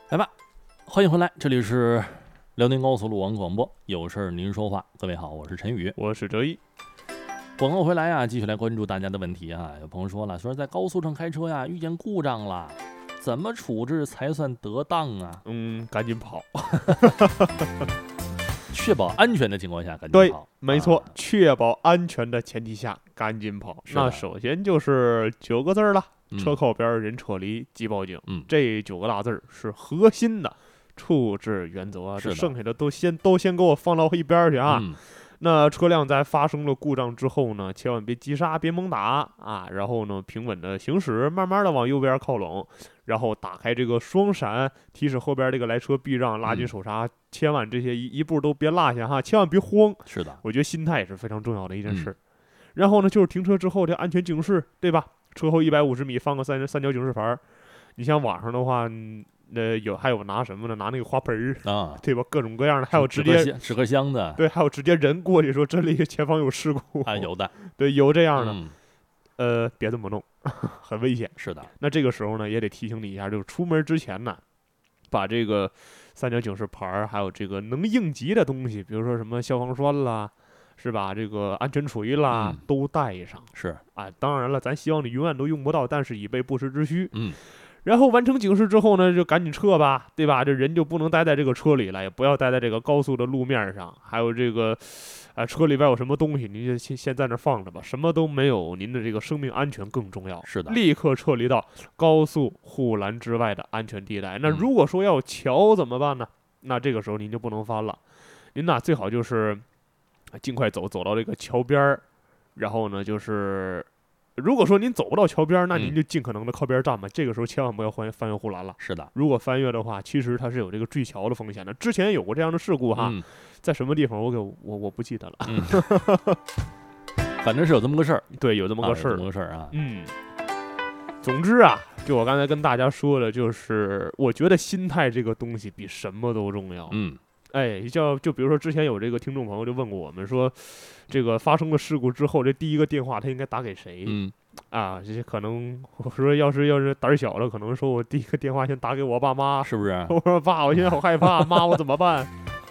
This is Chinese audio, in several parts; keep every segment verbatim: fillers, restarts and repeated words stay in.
来吧，欢迎回来，这里是辽宁高速路网广播，有事儿您说话。各位好，我是陈宇， 我是哲一。 广告回来啊，继续来关注大家的问题啊。有朋友说了，说在高速上开车呀，遇见故障了，怎么处置才算得当啊？ 嗯，赶紧跑。 确保安全的情况下赶紧对跑。 没错、 啊， 确保安全的前提下赶紧跑。那首先就是九个字儿了， 嗯、 车靠边人撤离即报警。 嗯， 这九个大字儿是核心的处置原则啊，这剩下的都先都先给我放到一边去啊。 嗯， 那车辆在发生了故障之后呢，千万别急刹，别猛打啊，然后呢平稳的行驶，慢慢的往右边靠拢，然后打开这个双闪，提示后边这个来车避让，拉紧手刹，嗯、千万这些一一步都别落下哈，千万别慌。 是的， 我觉得心态也是非常重要的一件事。 嗯、 然后呢，就是停车之后这安全警示，对吧？车后一百五十米放个三三角警示牌。你像网上的话。那、呃、有还有拿什么呢？拿那个花盆儿啊， 对吧？各种各样的，还有直接纸壳箱子， 对，还有直接人过去说这里前方有事故啊，有的， 对，有这样的， 嗯、 呃，别这么弄，很危险。 是的， 那这个时候呢，也得提醒你一下，就是出门之前呢，把这个三角警示牌还有这个能应急的东西，比如说什么消防栓啦，是吧？这个安全锤啦， 嗯、 都带上。 是啊，当然了，咱希望你永远都用不到，但是以备不时之需。 嗯。 然后完成警示之后呢，就赶紧撤吧，对吧？这人就不能待在这个车里了，也不要待在这个高速的路面上。还有这个，啊、呃，车里边有什么东西，您就先先在那放着吧，什么都没有，您的这个生命安全更重要。 是的， 立刻撤离到高速护栏之外的安全地带。那如果说要有桥怎么办呢？那这个时候您就不能翻了，您呢最好就是尽快走，走到这个桥边儿，然后呢就是。如果说您走不到桥边，那您就尽可能的靠边站吧。嗯、这个时候千万不要翻翻越护栏了。 是的， 如果翻越的话，其实它是有这个坠桥的风险的。之前有过这样的事故哈， 嗯、 在什么地方我给我我不记得了。 嗯、反正是有这么个事儿， 对，有这么个事儿， 啊、这么个事儿啊。 嗯。总之啊，就我刚才跟大家说的，就是我觉得心态这个东西比什么都重要。 嗯。 哎，叫就比如说之前有这个听众朋友就问过我们说，这个发生了事故之后，这第一个电话他应该打给谁？ 嗯， 啊，这些可能我说要是要是胆小了，可能说我第一个电话先打给我爸妈， 是不是？ 我说爸，我现在好害怕，妈，我怎么办？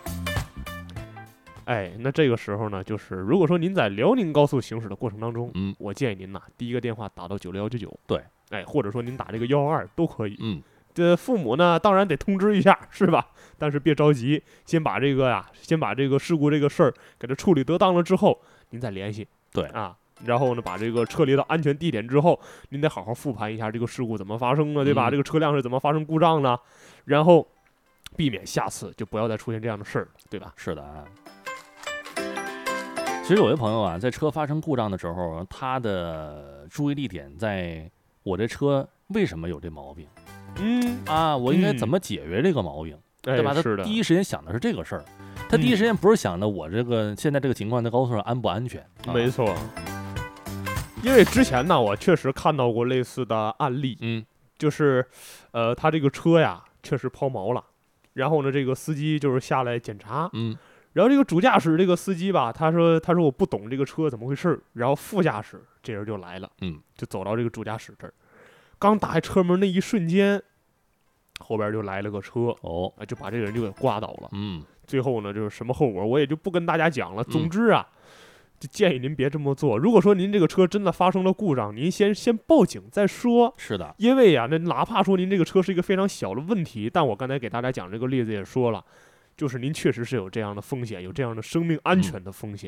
哎，那这个时候呢，就是如果说您在辽宁高速行驶的过程当中， 嗯， 我建议您呐，第一个电话打到九六幺九九， 对， 哎，或者说您打这个幺幺二都可以， 嗯。 这父母呢，当然得通知一下，是吧？但是别着急，先把这个呀，先把这个事故这个事儿给它处理得当了之后，您再联系。 对啊，然后呢，把这个撤离到安全地点之后，您得好好复盘一下这个事故怎么发生的，对吧？ 嗯、 这个车辆是怎么发生故障的，然后避免下次就不要再出现这样的事儿，对吧？ 是的啊。其实有位朋友啊，在车发生故障的时候，他的注意力点在我这车为什么有这毛病。 嗯啊，我应该怎么解决这个毛病， 嗯、 对吧？ 他第一时间想的是这个事儿，他第一时间不是想的我这个、嗯、现在这个情况在高速上安不安全？ 啊、没错，因为之前呢，我确实看到过类似的案例， 嗯， 就是，呃，他这个车呀确实抛锚了，然后呢，这个司机就是下来检查， 嗯， 然后这个主驾驶这个司机吧，他说他说我不懂这个车怎么回事，然后副驾驶这人就来了， 嗯， 就走到这个主驾驶这儿。刚打开车门那一瞬间，后边就来了个车， 哦， 就把这个人就给挂倒了。 嗯， 最后呢，就是什么后果我也就不跟大家讲了。总之啊，嗯、就建议您别这么做。如果说您这个车真的发生了故障，您先先报警再说。 是的， 因为呀、啊，那哪怕说您这个车是一个非常小的问题，但我刚才给大家讲这个例子也说了，就是您确实是有这样的风险，有这样的生命安全的风险。